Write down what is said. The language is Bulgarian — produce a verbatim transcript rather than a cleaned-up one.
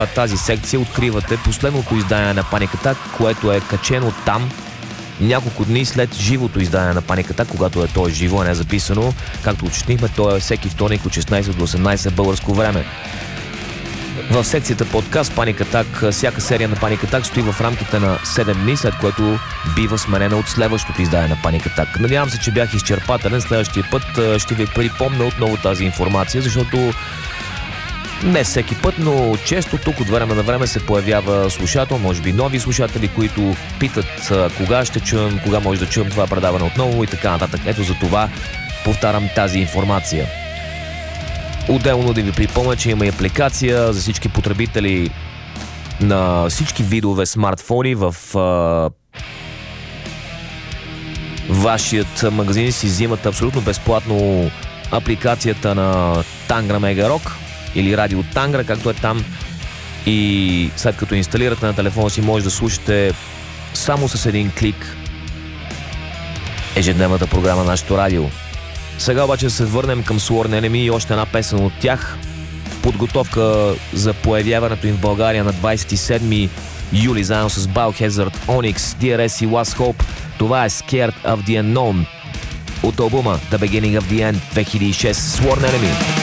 тази секция откривате последното издание на Panic Attack, което е качено там няколко дни след живото издание на Panic Attack, когато е то е живо, а не е записано. Както уточнихме, то е всеки вторник от шестнайсет до осемнайсет българско време. В секцията подкаст Panic Attack, всяка серия на Panic Attack стои в рамките на седем дни, след което бива сменена от следващото издание на Panic Attack. Надявам се, че бях изчерпателен. Следващия път ще ви припомня отново тази информация, защото не всеки път, но често тук от време на време се появява слушател, може би нови слушатели, които питат кога ще чуем, кога може да чуем това предаване отново и така нататък. Ето за това повтарям тази информация. Отделно да ви припомня, че има и апликация за всички потребители на всички видове смартфони в а, вашият магазин си взимат абсолютно безплатно апликацията на Tangra Mega Rock или Радио Тангра, както е там, и след като инсталирате на телефона си може да слушате само с един клик ежедневната програма на нашето радио. Сега обаче да се върнем към Sworn Enemy и още една песен от тях в подготовка за появяването им в България на двайсет и седми юли заедно с Biohazard, Onyx, Ди Ар Ес и Last Hope. Това е Scared of the Unknown от албума The Beginning of the End две хиляди и шеста. Sworn Enemy.